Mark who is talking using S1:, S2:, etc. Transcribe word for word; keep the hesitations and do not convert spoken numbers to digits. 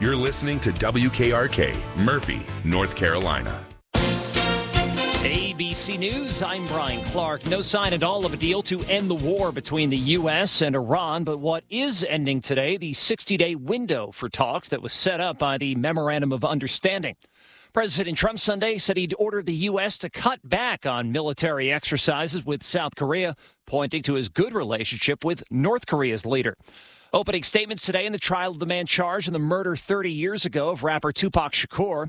S1: You're listening to W K R K, Murphy, North Carolina.
S2: A B C News, I'm Brian Clark. No sign at all of a deal to end the war between the U S and Iran, but what is ending today, the sixty-day window for talks that was set up by the Memorandum of Understanding. President Trump Sunday said he'd ordered the U S to cut back on military exercises with South Korea, pointing to his good relationship with North Korea's leader. Opening statements today in the trial of the man charged in the murder thirty years ago of rapper Tupac Shakur.